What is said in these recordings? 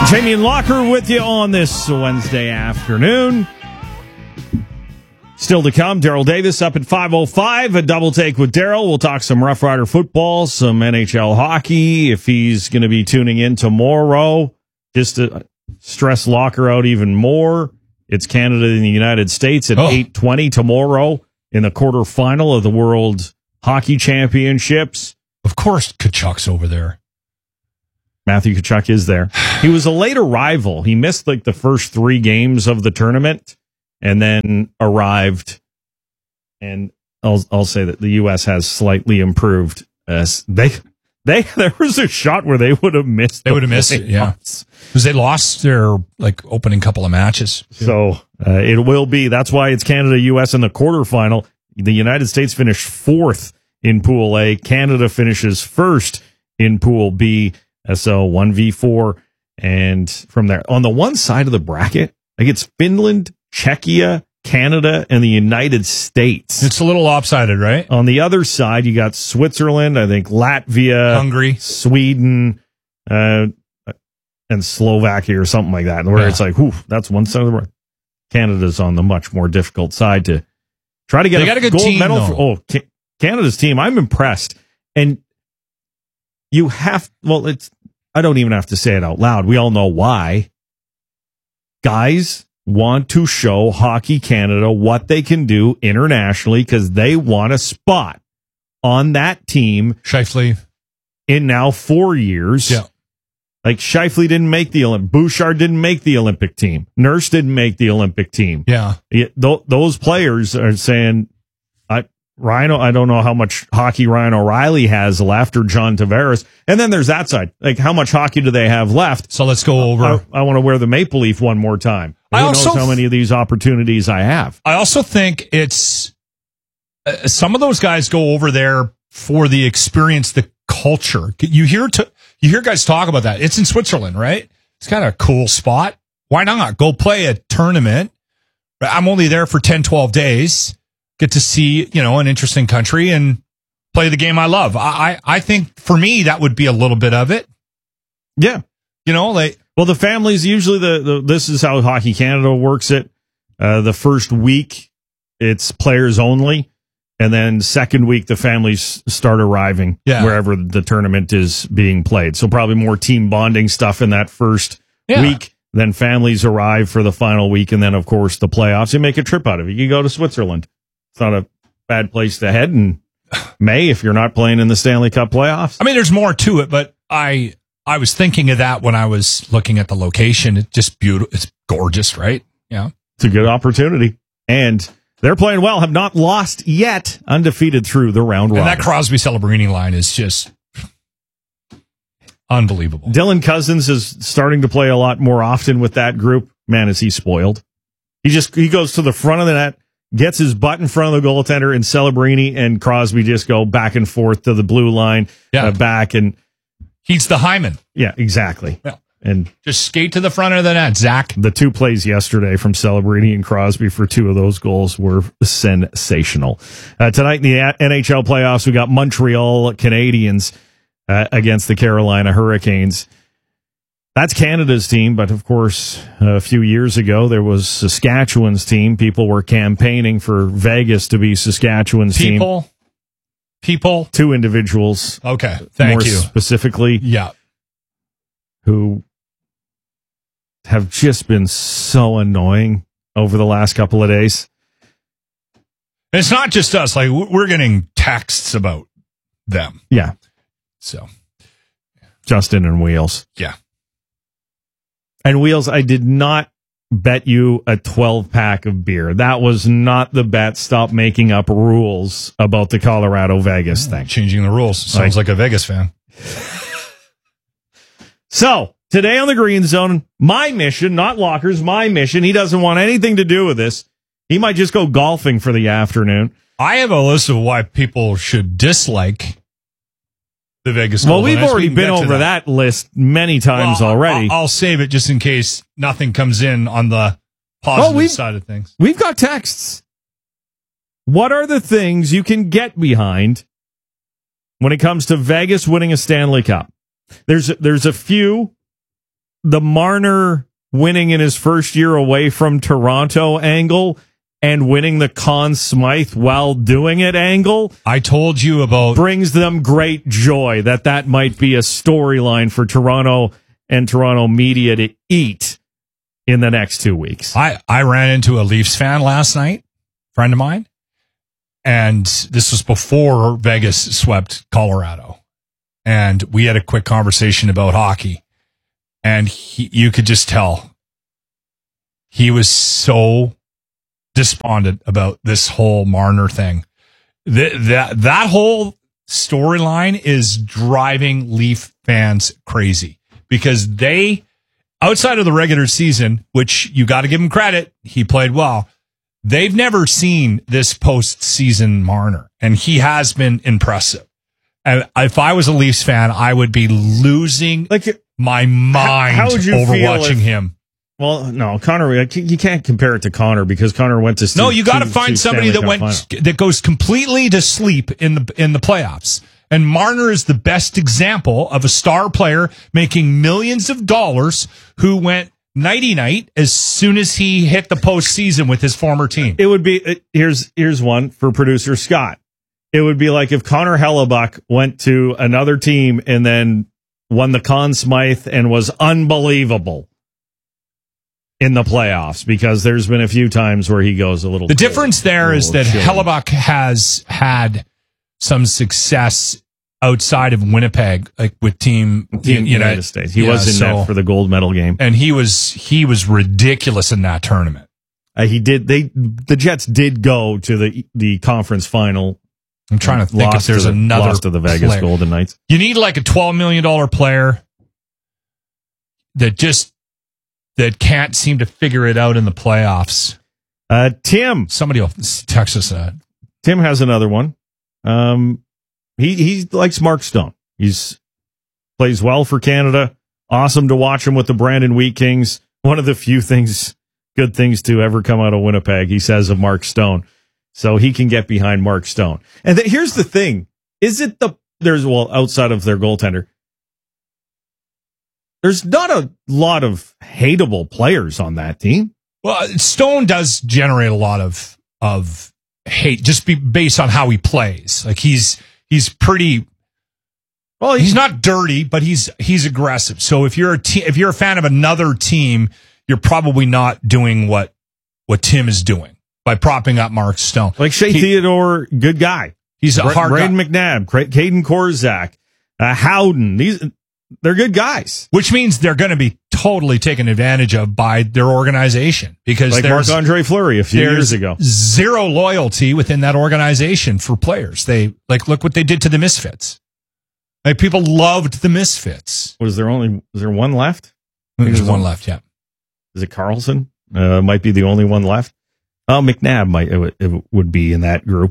Jamie and Locker with you on this Wednesday afternoon. Still to come, Daryl Davis up at 5:05. A double take with Daryl. We'll talk some Rough Rider football, some NHL hockey. If he's going to be tuning in tomorrow, just to stress Locker out even more, it's Canada and the United States at 8:20 tomorrow in the quarterfinal of the World Hockey Championships. Of course, Tkachuk's over there. Matthew Tkachuk is there. He was a late arrival. He missed like the first 3 games of the tournament and then arrived. And I'll say that the U.S. has slightly improved. There was a shot where they would have missed. They would have missed it, yeah, because they lost their opening couple of matches. So it will be. That's why it's Canada U.S. in the quarterfinal. The United States finished 4th in Pool A. Canada finishes 1st in Pool B. So 1v4, and from there, on the one side of the bracket, it's Finland, Czechia, Canada, and the United States. It's a little lopsided, right? On the other side, you got Switzerland, I think Latvia, Hungary, Sweden, and Slovakia or something like that, where it's like, whew, that's one side of the bracket. Canada's on the much more difficult side to try to get a good gold team, medal. Canada's team, I'm impressed. And you have, I don't even have to say it out loud. We all know why. Guys want to show Hockey Canada what they can do internationally because they want a spot on that team. Shifley. In now 4 years. Yeah. Like Shifley didn't make the Olympic. Bouchard didn't make the Olympic team. Nurse didn't make the Olympic team. Yeah. Those players are saying, Ryan, I don't know how much hockey Ryan O'Reilly has left, or John Tavares. And then there's that side. Like, how much hockey do they have left? So let's go over. I want to wear the maple leaf one more time. Who knows how many of these opportunities I have? I also think it's some of those guys go over there for the experience, the culture. You hear guys talk about that. It's in Switzerland, right? It's kind of a cool spot. Why not go play a tournament? I'm only there for 10, 12 days. Get to see, an interesting country and play the game I love. I think for me, that would be a little bit of it. Yeah. The families usually this is how Hockey Canada works it. The first week it's players only. And then second week, the families start arriving wherever the tournament is being played. So probably more team bonding stuff in that first week. Then families arrive for the final week. And then, of course, the playoffs. You make a trip out of it. You go to Switzerland. It's not a bad place to head in May if you're not playing in the Stanley Cup playoffs. I mean, there's more to it, but I was thinking of that when I was looking at the location. It's just beautiful. It's gorgeous, right? Yeah. It's a good opportunity. And they're playing well, have not lost yet, undefeated through the round robin. And that Crosby Celebrini line is just unbelievable. Dylan Cousins is starting to play a lot more often with that group. Man, is he spoiled. He goes to the front of the net, gets his butt in front of the goaltender, and Celebrini and Crosby just go back and forth to the blue line, back, and he's the Hyman. Yeah, exactly. Yeah. And just skate to the front of the net, Zach. The 2 plays yesterday from Celebrini and Crosby for 2 of those goals were sensational. Tonight in the NHL playoffs, we got Montreal Canadiens against the Carolina Hurricanes. That's Canada's team, but of course, a few years ago, there was Saskatchewan's team. People were campaigning for Vegas to be Saskatchewan's team. People? 2 individuals. Okay, thank you. More specifically. Yeah. Who have just been so annoying over the last couple of days. It's not just us. Like, we're getting texts about them. Yeah. So. Justin and Wheels. Yeah. And Wheels, I did not bet you a 12-pack of beer. That was not the bet. Stop making up rules about the Colorado Vegas thing. Changing the rules. Sounds like a Vegas fan. So, today on the Green Zone, my mission, not Locker's, my mission. He doesn't want anything to do with this. He might just go golfing for the afternoon. I have a list of why people should dislike the Vegas Well, Golden we've Knights. already been over that list many times already. I'll save it just in case nothing comes in on the positive side of things. We've got texts. What are the things you can get behind when it comes to Vegas winning a Stanley Cup? There's a few the Marner winning in his first year away from Toronto angle and winning the Conn Smythe while doing it angle. I told you about brings them great joy that might be a storyline for Toronto and Toronto media to eat in the next 2 weeks. I ran into a Leafs fan last night, friend of mine, and this was before Vegas swept Colorado. And we had a quick conversation about hockey, and you could just tell he was so despondent about this whole Marner thing. That whole storyline is driving Leaf fans crazy because they, outside of the regular season, which you got to give him credit, he played well. They've never seen this postseason Marner, and he has been impressive. And if I was a Leafs fan, I would be losing my mind over watching him. Well, no, Connor, you can't compare it to Connor because Connor went to No, you got to find somebody that goes completely to sleep in the playoffs. And Marner is the best example of a star player making millions of dollars who went nighty-night as soon as he hit the postseason with his former team. It would be here's one for producer Scott. It would be like if Connor Hellebuck went to another team and then won the Conn Smythe and was unbelievable in the playoffs, because there's been a few times where he goes a little. The difference there is that Hellebuck has had some success outside of Winnipeg, like with team United States. He was in net for the gold medal game, and he was ridiculous in that tournament. The Jets did go to the conference final. I'm trying to think if there's another lost to the Vegas player. Golden Knights. You need like a $12 million player that can't seem to figure it out in the playoffs. Tim. Somebody will text us that. Tim has another one. He likes Mark Stone. He's plays well for Canada. Awesome to watch him with the Brandon Wheat Kings. One of the few good things to ever come out of Winnipeg, he says, of Mark Stone. So he can get behind Mark Stone. And here's the thing. Outside of their goaltender, there's not a lot of hateable players on that team. Well, Stone does generate a lot of hate just based on how he plays. Like he's pretty. Well, he's not dirty, but he's aggressive. So if you're a fan of another team, you're probably not doing what Tim is doing by propping up Mark Stone. Like Shea Theodore, good guy. He's a hard guy. Braden McNabb, Caden Korzak, Howden. They're good guys. Which means they're going to be totally taken advantage of by their organization, because like Marc-Andre Fleury a few years ago. Zero loyalty within that organization for players. They look what they did to the Misfits. Like people loved the Misfits. Was there one left? There's one left, yeah. Is it Carlson? Might be the only one left. Oh, McNabb it would be in that group.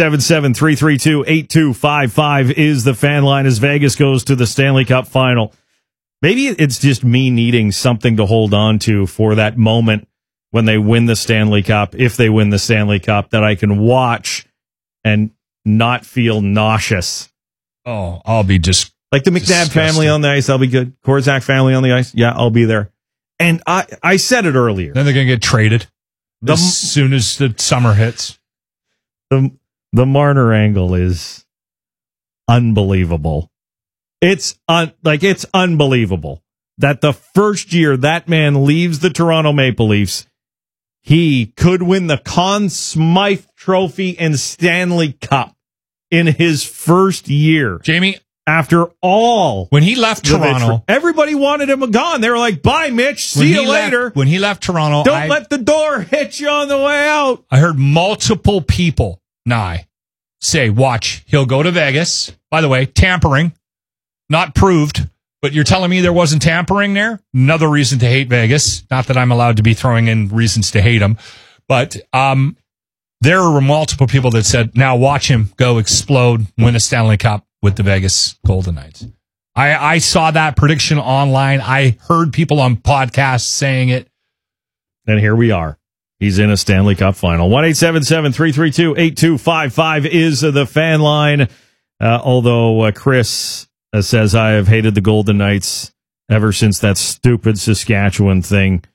1-877-332-8255 is the fan line as Vegas goes to the Stanley Cup final. Maybe it's just me needing something to hold on to for that moment when they win the Stanley Cup, if they win the Stanley Cup, that I can watch and not feel nauseous. Oh, I'll be just like the McNabb family on the ice. I'll be good. Korzak family on the ice. Yeah, I'll be there. And I said it earlier. Then they're going to get traded as soon as the summer hits. The Marner angle is unbelievable. It's unbelievable that the first year that man leaves the Toronto Maple Leafs, he could win the Conn Smythe Trophy and Stanley Cup in his first year. Jamie, after all, when he left Toronto, everybody wanted him gone. They were like, "Bye, Mitch. See you later." When he left Toronto, don't let the door hit you on the way out. I heard multiple people say, "Watch, he'll go to Vegas." By the way, tampering, not proved, but you're telling me there wasn't tampering there? Another reason to hate Vegas. Not that I'm allowed to be throwing in reasons to hate him, but there were multiple people that said, "Now watch him go explode, win a Stanley Cup with the Vegas Golden Knights." I saw that prediction online. I heard people on podcasts saying it. And here we are. He's in a Stanley Cup final. 1-877-332-8255 is the fan line. Although Chris says, I have hated the Golden Knights ever since that stupid Saskatchewan thing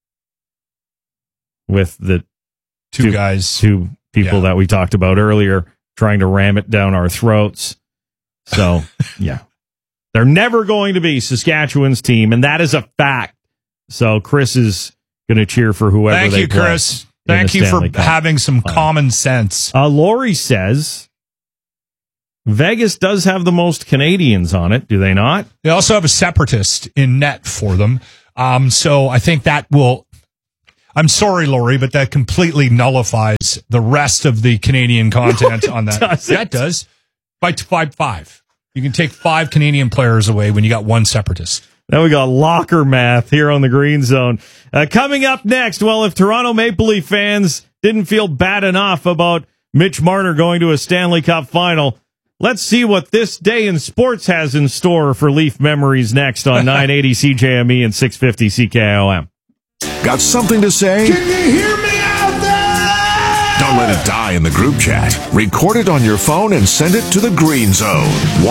with the two people that we talked about earlier trying to ram it down our throats. So, yeah. They're never going to be Saskatchewan's team, and that is a fact. So Chris is going to cheer for whoever Thank they you, play. Chris. Thank you for having some common sense. Lori says Vegas does have the most Canadians on it, do they not? They also have a separatist in net for them. So I think that will... I'm sorry, Lori, but that completely nullifies the rest of the Canadian content on that. Yeah, it does. By 5. You can take 5 Canadian players away when you got one separatist. Now we got locker math here on the Green Zone. Coming up next, well, if Toronto Maple Leaf fans didn't feel bad enough about Mitch Marner going to a Stanley Cup final, let's see what this day in sports has in store for Leaf memories next on 980 CJME and 650 CKIOM. Got something to say? Can you hear me out there? Don't let it die in the group chat. Record it on your phone and send it to the Green Zone.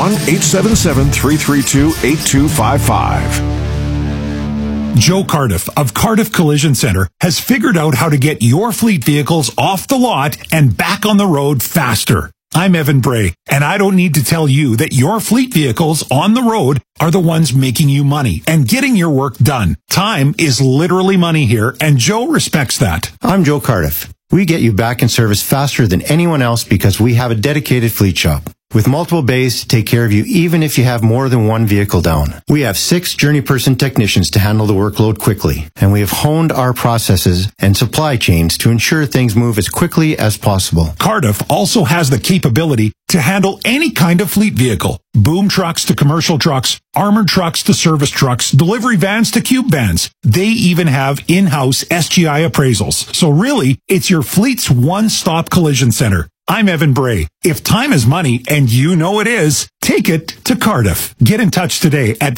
1-877-332-8255. Joe Cardiff of Cardiff Collision Center has figured out how to get your fleet vehicles off the lot and back on the road faster. I'm Evan Bray, and I don't need to tell you that your fleet vehicles on the road are the ones making you money and getting your work done. Time is literally money here, and Joe respects that. I'm Joe Cardiff. We get you back in service faster than anyone else because we have a dedicated fleet shop with multiple bays to take care of you even if you have more than one vehicle down. We have 6 journey person technicians to handle the workload quickly, and we have honed our processes and supply chains to ensure things move as quickly as possible. Cardiff also has the capability to handle any kind of fleet vehicle. Boom trucks to commercial trucks, armored trucks to service trucks, delivery vans to cube vans. They even have in-house SGI appraisals. So really, it's your fleet's one-stop collision center. I'm Evan Bray. If time is money, and you know it is, take it to Cardiff. Get in touch today at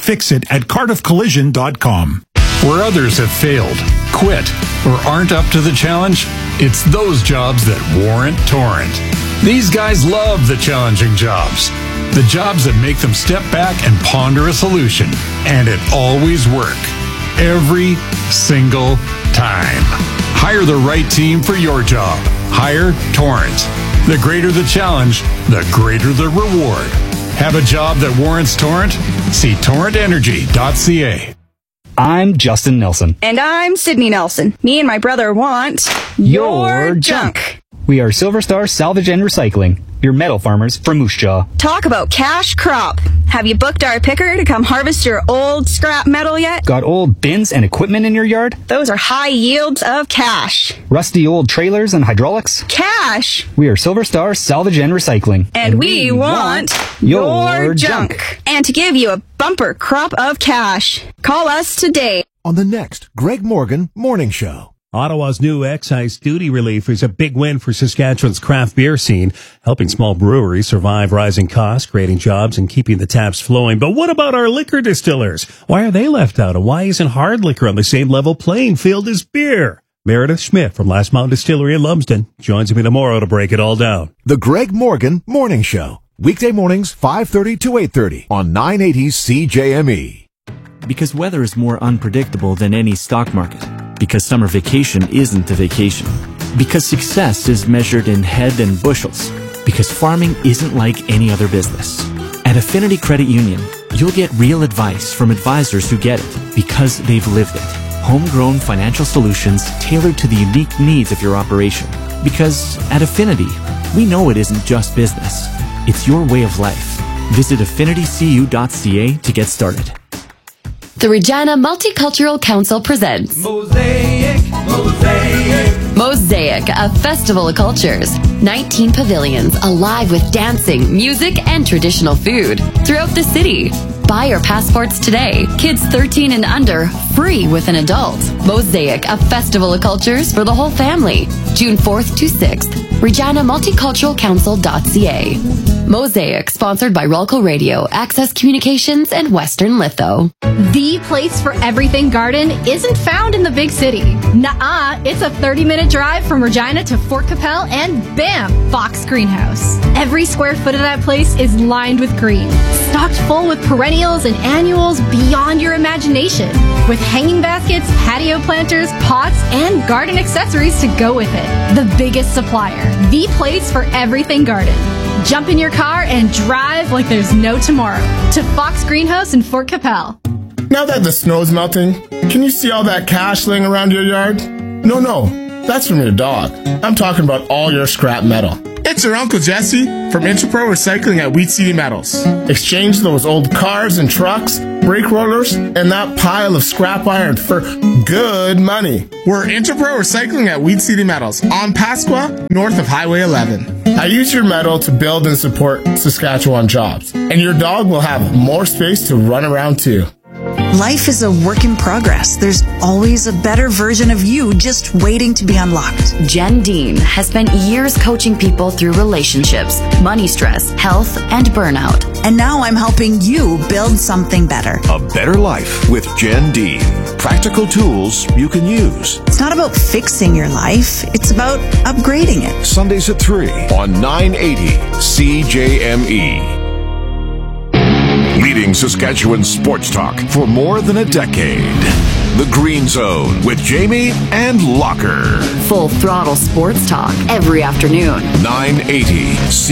fixit@cardiffcollision.com. Where others have failed, quit, or aren't up to the challenge, it's those jobs that warrant Torrent. These guys love the challenging jobs. The jobs that make them step back and ponder a solution. And it always works. Every single time. Hire the right team for your job. Hire Torrent. The greater the challenge, the greater the reward. Have a job that warrants Torrent? See torrentenergy.ca. I'm Justin Nelson. And I'm Sydney Nelson. Me and my brother want your junk. We are Silver Star Salvage and Recycling, your metal farmers from Moose Jaw. Talk about cash crop. Have you booked our picker to come harvest your old scrap metal yet? Got old bins and equipment in your yard? Those are high yields of cash. Rusty old trailers and hydraulics? Cash. We are Silver Star Salvage and Recycling. And we want your junk. And to give you a bumper crop of cash. Call us today. On the next Greg Morgan Morning Show. Ottawa's new excise duty relief is a big win for Saskatchewan's craft beer scene, helping small breweries survive rising costs, creating jobs, and keeping the taps flowing. But what about our liquor distillers? Why are they left out? And why isn't hard liquor on the same level playing field as beer? Meredith Schmidt from Last Mountain Distillery in Lumsden joins me tomorrow to break it all down. The Greg Morgan Morning Show. Weekday mornings, 5:30 to 8:30 on 980 CJME. Because weather is more unpredictable than any stock market. Because summer vacation isn't a vacation. Because success is measured in head and bushels. Because farming isn't like any other business. At Affinity Credit Union, you'll get real advice from advisors who get it because they've lived it. Homegrown financial solutions tailored to the unique needs of your operation. Because at Affinity, we know it isn't just business. It's your way of life. Visit affinitycu.ca to get started. The Regina Multicultural Council presents Mosaic, a festival of cultures. 19 pavilions alive with dancing, music, and traditional food throughout the city. Buy your passports today. Kids 13 and under, free with an adult. Mosaic, a festival of cultures for the whole family. June 4th to 6th. ReginaMulticulturalCouncil.ca. Mosaic, sponsored by Rolco Radio, Access Communications, and Western Litho. The place for everything garden isn't found in the big city. Nuh-uh, it's a 30-minute drive from Regina to Fort Capel, and bam, Fox Greenhouse. Every square foot of that place is lined with green, stocked full with perennials and annuals beyond your imagination, with hanging baskets, patio planters, pots, and garden accessories to go with it. The biggest supplier, the place for everything garden. Jump in your car and drive like there's no tomorrow to Fox Greenhouse in Fort Capel. Now that the snow's melting, can you see all that cash laying around your yard? No, that's from your dog. I'm talking about all your scrap metal. It's your Uncle Jesse from Interpro Recycling at Wheat City Metals. Exchange those old cars and trucks, brake rollers, and that pile of scrap iron for good money. We're Interpro Recycling at Wheat City Metals on Pasqua, north of Highway 11. I use your metal to build and support Saskatchewan jobs, and your dog will have more space to run around too. Life is a work in progress. There's always a better version of you just waiting to be unlocked. Jen Dean has spent years coaching people through relationships, money stress, health, and burnout. And now I'm helping you build something better. A better life with Jen Dean. Practical tools you can use. It's not about fixing your life. It's about upgrading it. Sundays at 3 on 980 CJME. Leading Saskatchewan sports talk for more than a decade. The Green Zone with Jamie and Locker. Full throttle sports talk every afternoon. 980